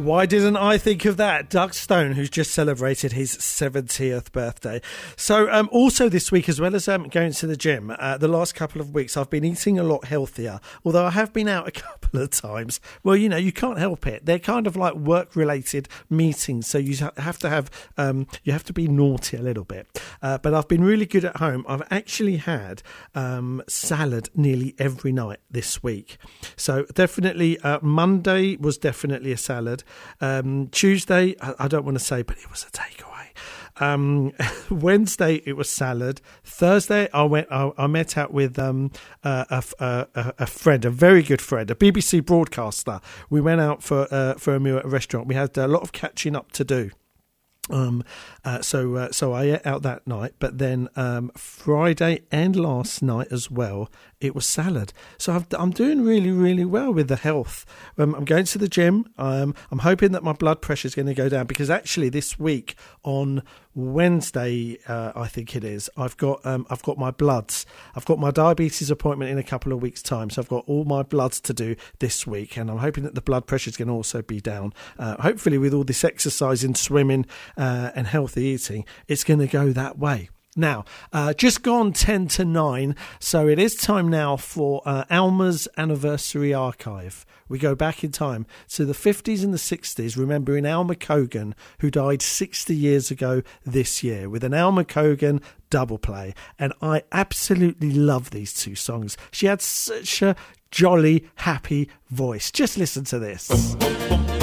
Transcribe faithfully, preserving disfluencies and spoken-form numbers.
Why didn't I think of that? Doug Stone, who's just celebrated his seventieth birthday. So um, also this week, as well as um, going to the gym, uh, the last couple of weeks I've been eating a lot healthier, although I have been out a couple of times. Well, you know, you can't help it. They're kind of like work-related meetings, so you have to have um, you have to be naughty a little bit. Uh, but I've been really good at home. I've actually had um, salad nearly every night this week. So definitely uh, Monday was definitely a salad. Um, Tuesday, I, I don't want to say, but it was a takeaway. Um, Wednesday, it was salad. Thursday, I went. I, I met out with um, a, a, a, a friend, a very good friend, a B B C broadcaster. We went out for uh, for a meal at a restaurant. We had a lot of catching up to do. Um, uh, so uh, so I ate out that night, but then um, Friday and last night as well, it was salad. So I've, I'm doing really, really well with the health. Um, I'm going to the gym. Um, I'm hoping that my blood pressure is going to go down, because actually this week on Wednesday, uh, I think it is, I've got um, I've got my bloods. I've got my diabetes appointment in a couple of weeks' time, so I've got all my bloods to do this week, and I'm hoping that the blood pressure is going to also be down. Uh, hopefully, with all this exercising, swimming, uh, and healthy eating, it's going to go that way. Now, uh, just gone ten to nine, so it is time now for uh, Alma's Anniversary Archive. We go back in time to the fifties and the sixties, remembering Alma Cogan, who died sixty years ago this year, with an Alma Cogan double play. And I absolutely love these two songs. She had such a jolly, happy voice. Just listen to this.